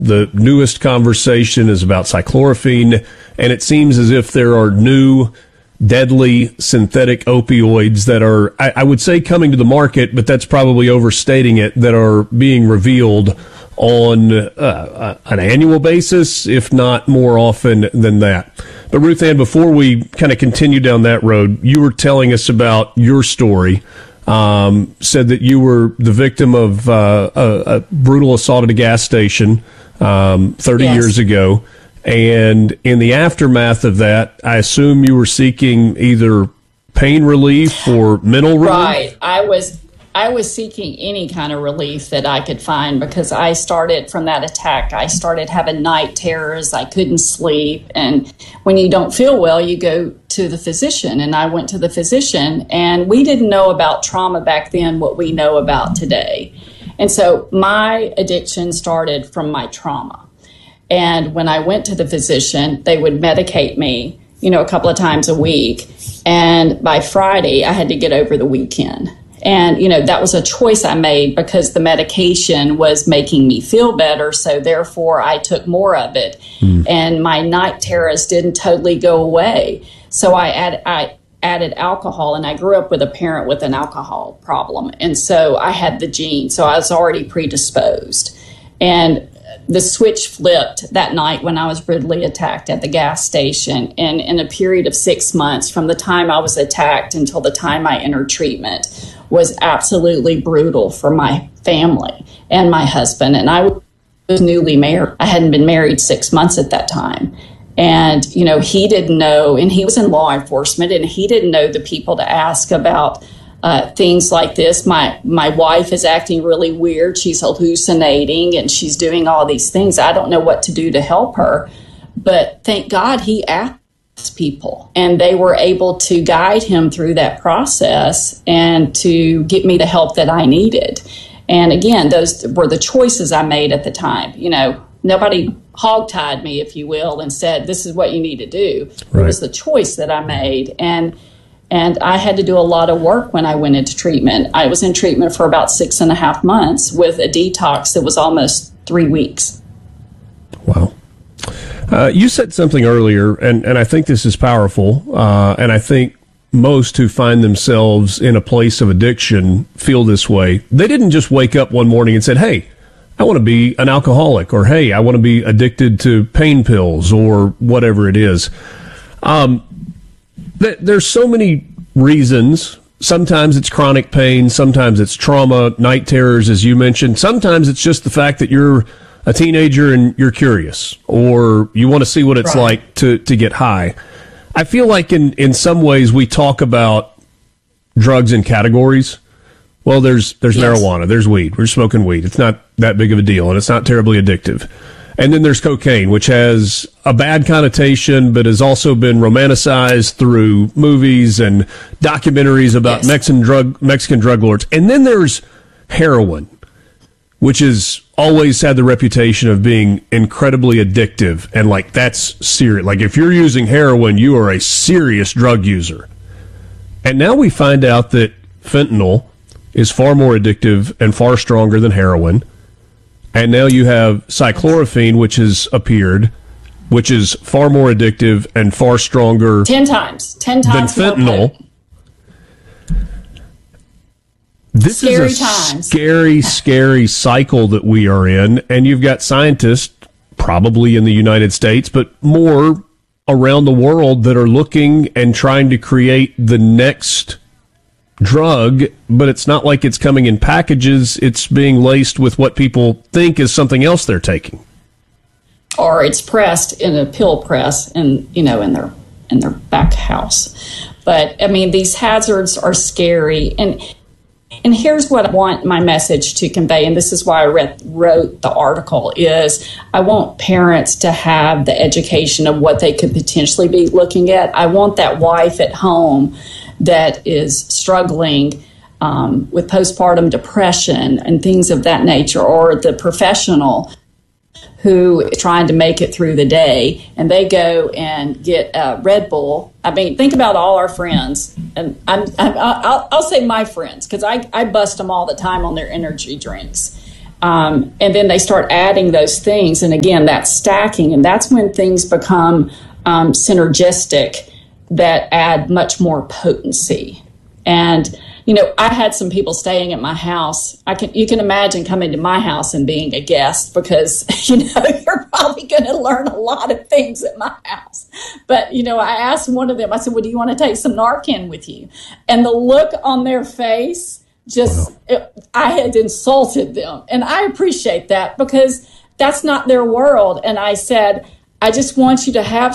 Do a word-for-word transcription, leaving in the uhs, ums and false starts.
The newest conversation is about cyclorphine, and it seems as if there are new deadly synthetic opioids that are, I, I would say, coming to the market, but that's probably overstating it, that are being revealed on uh, an annual basis, if not more often than that. But Ruth Ann, before we kind of continue down that road, you were telling us about your story. Um, said that you were the victim of uh, a, a brutal assault at a gas station um, thirty yes. years ago. And in the aftermath of that, I assume you were seeking either pain relief or mental relief? Right. I was I was seeking any kind of relief that I could find, because I started from that attack. I started having night terrors. I couldn't sleep. And when you don't feel well, you go to the physician. And I went to the physician, and we didn't know about trauma back then what we know about today. And so my addiction started from my trauma. And when I went to the physician, they would medicate me, you know, a couple of times a week. And by Friday, I had to get over the weekend. And, you know, that was a choice I made because the medication was making me feel better. So therefore, I took more of it. Mm. And my night terrors didn't totally go away. So I, add, I added alcohol, and I grew up with a parent with an alcohol problem. And so I had the gene. So I was already predisposed. And the switch flipped that night when I was brutally attacked at the gas station. And in a period of six months, from the time I was attacked until the time I entered treatment, was absolutely brutal for my family and my husband. And I was newly married. I hadn't been married six months at that time. And, you know, he didn't know, and he was in law enforcement, and he didn't know the people to ask about uh, things like this. My my wife is acting really weird. She's hallucinating, and she's doing all these things. I don't know what to do to help her. But thank God he asked people, and they were able to guide him through that process and to get me the help that I needed. And again, those were the choices I made at the time. You know, nobody hogtied me, if you will, and said, this is what you need to do. Right. It was the choice that I made. And and I had to do a lot of work when I went into treatment. I was in treatment for about six and a half months with a detox that was almost three weeks. Wow. Uh, you said something earlier, and, and I think this is powerful, uh, and I think most who find themselves in a place of addiction feel this way. They didn't just wake up one morning and said, hey, I want to be an alcoholic, or hey, I want to be addicted to pain pills, or whatever it is. Um, th- there's so many reasons. Sometimes it's chronic pain, sometimes it's trauma, night terrors, as you mentioned. Sometimes it's just the fact that you're a teenager and you're curious, or you want to see what it's right. like to, to get high. I feel like in, in some ways we talk about drugs in categories. Well, there's there's yes. marijuana, there's weed. We're smoking weed. It's not that big of a deal, and it's not terribly addictive. And then there's cocaine, which has a bad connotation, but has also been romanticized through movies and documentaries about yes. Mexican drug Mexican drug lords. And then there's heroin, which has always had the reputation of being incredibly addictive. And, like, that's serious. Like, if you're using heroin, you are a serious drug user. And now we find out that fentanyl is far more addictive and far stronger than heroin. And now you have cyclorphine, which has appeared, which is far more addictive and far stronger. Ten times. Ten times than fentanyl. This scary is a times. scary, scary cycle that we are in, and you've got scientists, probably in the United States, but more around the world, that are looking and trying to create the next drug, but it's not like it's coming in packages. It's being laced with what people think is something else they're taking. Or it's pressed in a pill press, and you know, in their in their back house. But I mean, these hazards are scary, and. And here's what I want my message to convey, and this is why I read, wrote the article, is I want parents to have the education of what they could potentially be looking at. I want that wife at home that is struggling um, with postpartum depression and things of that nature, or the professional who is trying to make it through the day, and they go and get a Red Bull. I mean, think about all our friends, and I'm, I'm, I'll, I'll say my friends, because I, I bust them all the time on their energy drinks. Um, and then they start adding those things. And again, that's stacking. And that's when things become um, synergistic that add much more potency. And, you know, I had some people staying at my house. I can, you can imagine coming to my house and being a guest because, you know, you're probably going to learn a lot of things at my house. But, you know, I asked one of them, I said, well, do you want to take some Narcan with you? And the look on their face, just, wow. it, I had insulted them. And I appreciate that because that's not their world. And I said, I just want you to have